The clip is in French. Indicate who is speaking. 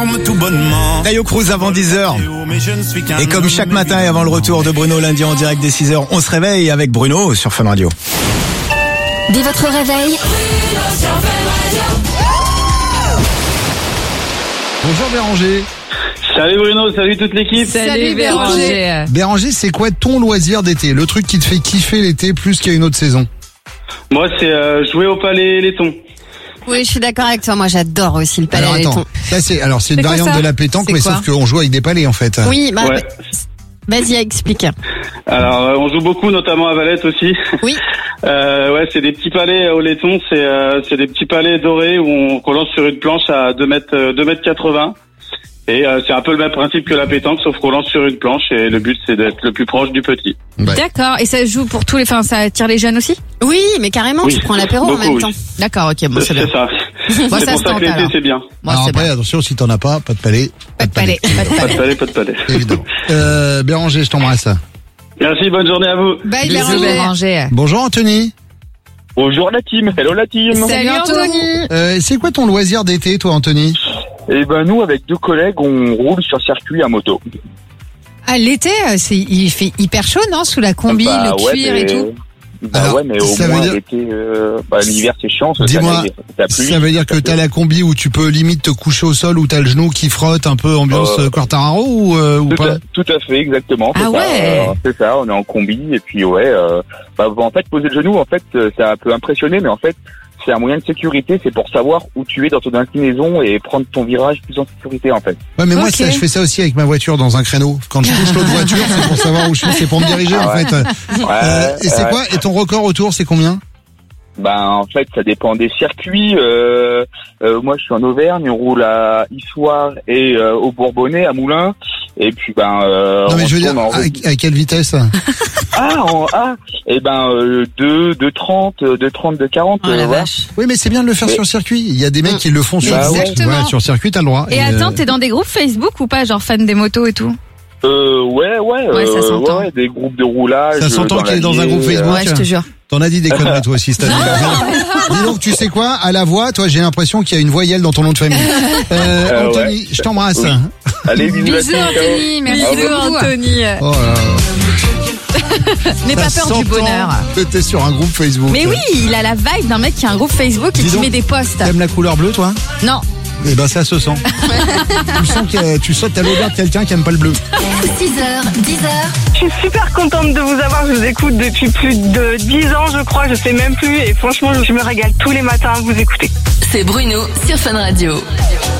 Speaker 1: dorme tout bonnement.
Speaker 2: Tayo Cruz avant 10h. Et comme chaque matin et avant le retour de Bruno lundi en direct dès 6h, on se réveille avec Bruno sur Fun Radio.
Speaker 3: Dès votre réveil,
Speaker 4: Bonjour Béranger.
Speaker 5: Salut Bruno, salut toute l'équipe.
Speaker 6: Salut Béranger.
Speaker 4: Béranger, c'est quoi ton loisir d'été? Le truc qui te fait kiffer l'été plus qu'il y a une autre saison?
Speaker 5: Moi, c'est jouer au palais laiton.
Speaker 6: Oui, je suis d'accord avec toi. Moi, j'adore aussi le palais
Speaker 4: Alors
Speaker 6: laiton.
Speaker 4: attends, ça c'est une
Speaker 6: C'est quoi
Speaker 4: variante
Speaker 6: ça?
Speaker 4: de la pétanque,
Speaker 6: C'est
Speaker 4: mais
Speaker 6: quoi
Speaker 4: sauf qu'on joue avec des palets en fait.
Speaker 6: Oui, bah,
Speaker 5: Ouais.
Speaker 6: vas-y, explique.
Speaker 5: Alors, on joue beaucoup, notamment à Valette aussi.
Speaker 6: Oui.
Speaker 5: Ouais, c'est des petits palais au laiton. C'est des petits palets dorés qu'on lance sur une planche à 2 mètres 80. Et c'est un peu le même principe que la pétanque, sauf qu'on lance sur une planche et le but c'est d'être le plus proche du petit.
Speaker 4: Ouais.
Speaker 7: D'accord. Et ça joue pour tous les, enfin, ça attire les jeunes aussi?
Speaker 6: Oui, mais carrément,
Speaker 5: Oui,
Speaker 6: tu prends l'apéro en
Speaker 5: beaucoup,
Speaker 6: même
Speaker 5: oui.
Speaker 6: temps.
Speaker 7: D'accord, ok, bon, c'est bien.
Speaker 5: C'est ça.
Speaker 7: Bon,
Speaker 5: C'est
Speaker 7: ça
Speaker 5: pour
Speaker 7: se
Speaker 5: ça
Speaker 7: tente
Speaker 5: que l'été
Speaker 7: alors.
Speaker 5: c'est bien.
Speaker 7: Bon,
Speaker 4: Alors
Speaker 7: c'est
Speaker 4: après,
Speaker 7: bien.
Speaker 4: attention, si t'en as pas de palais.
Speaker 7: Pas de palais, pas de
Speaker 5: Pas de
Speaker 7: palais.
Speaker 5: palais, pas de palais.
Speaker 4: Évidemment. Béranger, je t'embrasse.
Speaker 5: Merci, bonne journée à vous.
Speaker 6: Bye,
Speaker 7: Bisous, Béranger.
Speaker 4: Bonjour Anthony.
Speaker 8: Bonjour la team, hello la team.
Speaker 6: Salut Anthony.
Speaker 4: C'est quoi ton loisir d'été toi Anthony?
Speaker 8: Et ben nous avec 2 collègues on roule sur circuit à moto.
Speaker 6: Ah, l'été, il fait hyper chaud, non? Sous la combi,
Speaker 8: Bah,
Speaker 6: le
Speaker 8: ouais,
Speaker 6: cuir
Speaker 8: mais...
Speaker 6: et tout.
Speaker 8: Bah
Speaker 4: Alors,
Speaker 8: ouais mais au
Speaker 4: ça veut
Speaker 8: moins
Speaker 4: dire-
Speaker 8: l'été, l'hiver c'est chiant.
Speaker 4: Dis-moi, ça veut dire que t'as la combi où tu peux limite te coucher au sol, où t'as le genou qui frotte un peu ambiance Quartararo ou pas?
Speaker 8: Tout à fait, exactement.
Speaker 6: Ah
Speaker 8: c'est ça,
Speaker 6: ouais.
Speaker 8: c'est ça, on est en combi et puis ouais, en fait poser le genou en fait ça peut impressionner mais en fait c'est un moyen de sécurité, c'est pour savoir où tu es dans ton inclinaison et prendre ton virage plus en sécurité en fait.
Speaker 4: Ouais, mais moi
Speaker 6: Ok.
Speaker 4: ça, je fais ça aussi avec ma voiture dans un créneau. Quand je touche l'autre voiture, c'est pour savoir où je suis, c'est pour me diriger en fait. Et c'est quoi? Et ton record autour, c'est combien?
Speaker 8: Ben en fait ça dépend des circuits. Moi je suis en Auvergne, on roule à Issoire et au Bourbonnais à Moulins. Et puis
Speaker 4: Non mais
Speaker 8: on
Speaker 4: je veux dire,
Speaker 8: tourne en route.
Speaker 4: à quelle vitesse?
Speaker 8: Et ben 2:30, 2:40.
Speaker 6: Oh la
Speaker 8: voilà.
Speaker 6: vache.
Speaker 4: Oui, mais c'est bien de le faire
Speaker 8: Mais-
Speaker 4: sur circuit. Il y a des mecs qui le font sur
Speaker 8: Bah ouais.
Speaker 4: route. Voilà, sur circuit, t'as le droit.
Speaker 7: Et attends, t'es dans des groupes Facebook ou pas, genre fan des motos et tout?
Speaker 8: Ouais,
Speaker 7: ça s'entend.
Speaker 8: ouais, des groupes de roulage.
Speaker 4: Ça s'entend qu'il est dans un groupe Facebook.
Speaker 7: Ouais, je te jure.
Speaker 4: T'en as dit des conneries toi aussi cette année. Dis donc, tu sais quoi? À la voix, toi, j'ai l'impression qu'il y a une voyelle dans ton nom de famille. Anthony,
Speaker 8: ouais.
Speaker 4: je t'embrasse.
Speaker 8: Oui. Allez, bisous, la
Speaker 7: Bisous
Speaker 8: team, ciao.
Speaker 7: Anthony, merci beaucoup.
Speaker 6: Anthony.
Speaker 4: Oh là là.
Speaker 7: N'aie pas
Speaker 4: Ça
Speaker 7: peur du
Speaker 4: s'entend
Speaker 7: bonheur.
Speaker 4: que t'es sur un groupe Facebook.
Speaker 7: Mais oui, il a la vibe d'un mec qui a un groupe Facebook et
Speaker 4: Dis
Speaker 7: qui
Speaker 4: donc,
Speaker 7: met des posts.
Speaker 4: T'aimes la couleur bleue, toi?
Speaker 7: Non.
Speaker 4: Eh ben, ça se sent. tu sens que t'as l'odeur de quelqu'un qui aime pas le bleu.
Speaker 3: 6h, 10h,
Speaker 9: Je suis super contente de vous avoir, je vous écoute depuis plus de 10 ans je crois, je sais même plus et franchement je me régale tous les matins à vous écouter.
Speaker 3: c'est Bruno sur Fun Radio.